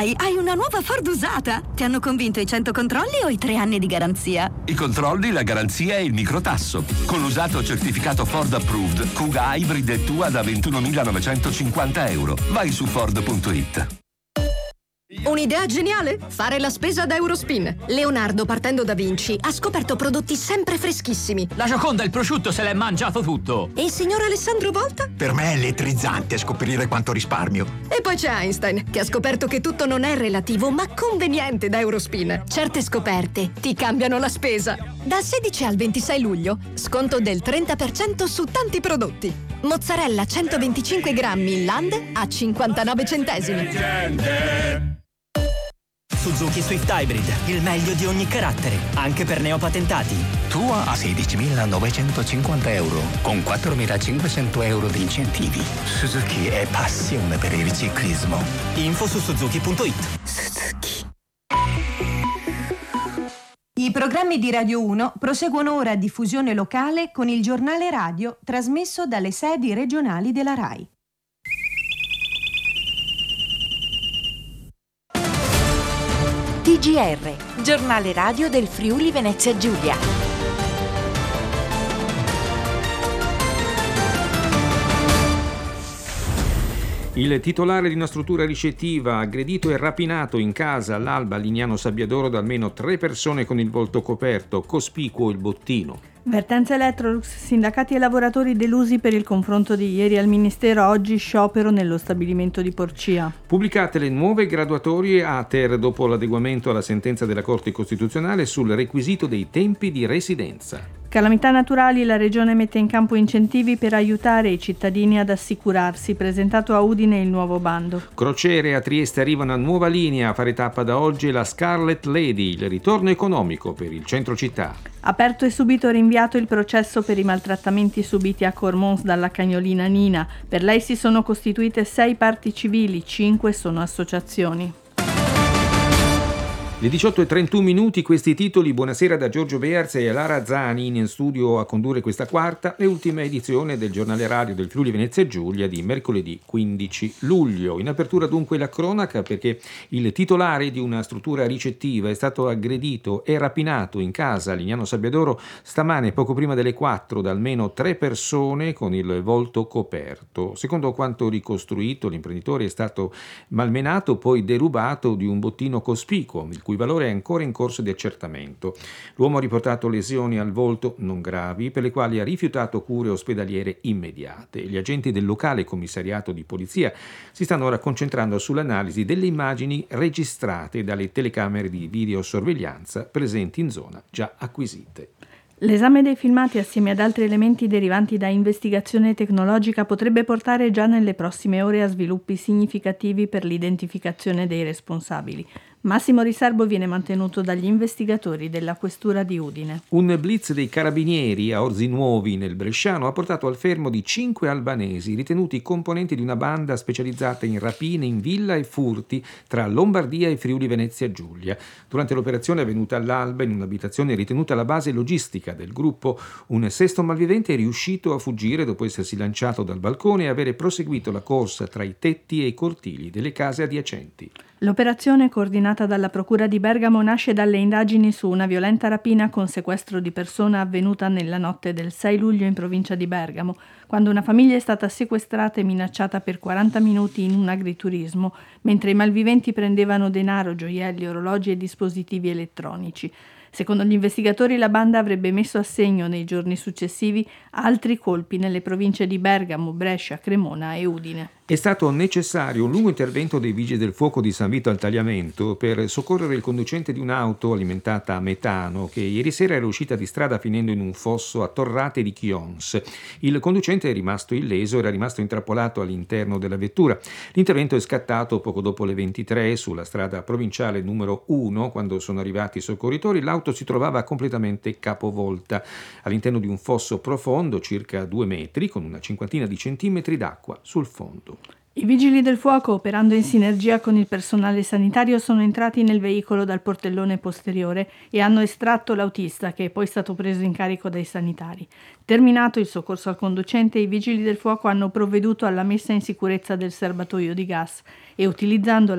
Dai, hai una nuova Ford usata! Ti hanno convinto i 100 controlli o i 3 anni di garanzia? I controlli, la garanzia e il microtasso. Con l'usato certificato Ford Approved, Kuga Hybrid è tua da €21.950. Vai su Ford.it. Un'idea geniale? Fare la spesa da Eurospin. Leonardo, partendo da Vinci, ha scoperto prodotti sempre freschissimi. La Gioconda, il prosciutto, se l'è mangiato tutto. E il signor Alessandro Volta? Per me è elettrizzante scoprire quanto risparmio. E poi c'è Einstein, che ha scoperto che tutto non è relativo, ma conveniente da Eurospin. Certe scoperte ti cambiano la spesa. Dal 16 al 26 luglio, sconto del 30% su tanti prodotti. Mozzarella 125 grammi in Land a 59 centesimi. Suzuki Swift Hybrid, il meglio di ogni carattere, anche per neopatentati. Tua a €16.950, con €4.500 di incentivi. Suzuki è passione per il ciclismo. Info su Suzuki.it. Suzuki. I programmi di Radio 1 proseguono ora a diffusione locale con il giornale radio trasmesso dalle sedi regionali della RAI. TGR, giornale radio del Friuli Venezia Giulia. Il titolare di una struttura ricettiva aggredito e rapinato in casa all'Alba a Lignano Sabbiadoro da almeno 3 persone con il volto coperto, cospicuo il bottino. Vertenza Electrolux, sindacati e lavoratori delusi per il confronto di ieri al Ministero, oggi sciopero nello stabilimento di Porcia. Pubblicate le nuove graduatorie ATER dopo l'adeguamento alla sentenza della Corte Costituzionale sul requisito dei tempi di residenza. Calamità naturali, la Regione mette in campo incentivi per aiutare i cittadini ad assicurarsi, presentato a Udine il nuovo bando. Crociere, a Trieste arriva una nuova linea, a fare tappa da oggi la Scarlet Lady, il ritorno economico per il centro città. Aperto e subito rinviato il processo per i maltrattamenti subiti a Cormons dalla cagnolina Nina. Per lei si sono costituite 6 parti civili, 5 sono associazioni. Le 18:31, questi titoli. Buonasera da Giorgio Bearz e Lara Zani in studio a condurre questa quarta e ultima edizione del giornale radio del Friuli Venezia Giulia di mercoledì 15 luglio. In apertura dunque la cronaca, perché il titolare di una struttura ricettiva è stato aggredito e rapinato in casa a Lignano Sabbiadoro stamane poco prima delle 4 da almeno 3 persone con il volto coperto. Secondo quanto ricostruito, l'imprenditore è stato malmenato, poi derubato di un bottino cospicuo, il cui valore è ancora in corso di accertamento. L'uomo ha riportato lesioni al volto non gravi, per le quali ha rifiutato cure ospedaliere immediate. Gli agenti del locale commissariato di polizia si stanno ora concentrando sull'analisi delle immagini registrate dalle telecamere di videosorveglianza presenti in zona, già acquisite. L'esame dei filmati assieme ad altri elementi derivanti da investigazione tecnologica potrebbe portare già nelle prossime ore a sviluppi significativi per l'identificazione dei responsabili. Massimo riservo viene mantenuto dagli investigatori della questura di Udine. Un blitz dei carabinieri a Orzi Nuovi nel Bresciano ha portato al fermo di 5 albanesi ritenuti componenti di una banda specializzata in rapine in villa e furti tra Lombardia e Friuli Venezia Giulia. Durante l'operazione avvenuta all'alba in un'abitazione ritenuta la base logistica del gruppo, un sesto malvivente è riuscito a fuggire dopo essersi lanciato dal balcone e avere proseguito la corsa tra i tetti e i cortili delle case adiacenti. L'operazione, coordinata dalla Procura di Bergamo, nasce dalle indagini su una violenta rapina con sequestro di persona avvenuta nella notte del 6 luglio in provincia di Bergamo, quando una famiglia è stata sequestrata e minacciata per 40 minuti in un agriturismo, mentre i malviventi prendevano denaro, gioielli, orologi e dispositivi elettronici. Secondo gli investigatori, la banda avrebbe messo a segno nei giorni successivi altri colpi nelle province di Bergamo, Brescia, Cremona e Udine. È stato necessario un lungo intervento dei vigili del fuoco di San Vito al Tagliamento per soccorrere il conducente di un'auto alimentata a metano che ieri sera era uscita di strada finendo in un fosso a Torrate di Chions. Il conducente è rimasto illeso, era rimasto intrappolato all'interno della vettura. L'intervento è scattato poco dopo le 23 sulla strada provinciale numero 1. Quando sono arrivati i soccorritori, l'auto si trovava completamente capovolta all'interno di un fosso profondo, circa 2 metri, con una cinquantina di centimetri d'acqua sul fondo. I vigili del fuoco, operando in sinergia con il personale sanitario, sono entrati nel veicolo dal portellone posteriore e hanno estratto l'autista, che è poi stato preso in carico dai sanitari. Terminato il soccorso al conducente, i vigili del fuoco hanno provveduto alla messa in sicurezza del serbatoio di gas e, utilizzando la